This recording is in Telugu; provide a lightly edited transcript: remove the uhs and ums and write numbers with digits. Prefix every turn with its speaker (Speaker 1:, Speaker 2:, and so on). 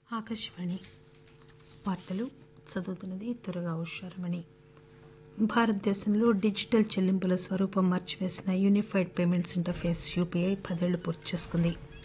Speaker 1: ఆకాశవాణి వార్తలు చదువుతున్నది త్వరగా ఉషారమణి. భారతదేశంలో డిజిటల్ చెల్లింపుల స్వరూపం మార్చివేసిన యూనిఫైడ్ పేమెంట్స్ ఇంటర్ఫేస్ యూపీఐ 10 ఏళ్లు పూర్తి చేసుకుంది.